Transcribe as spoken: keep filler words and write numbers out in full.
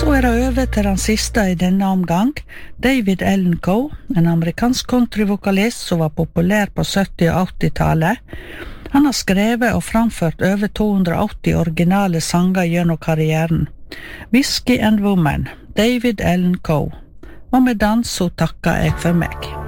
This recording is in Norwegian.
Så er det over til den siste i denne omgang, David Allan Coe, en amerikansk countryvokalist som var populær på sytti- og åtti-tallet. Han har skrevet og framført over to hundre og åtti originale sanger gjennom karrieren. Whiskey and Woman, David Allan Coe. Og med den så takker jeg for meg.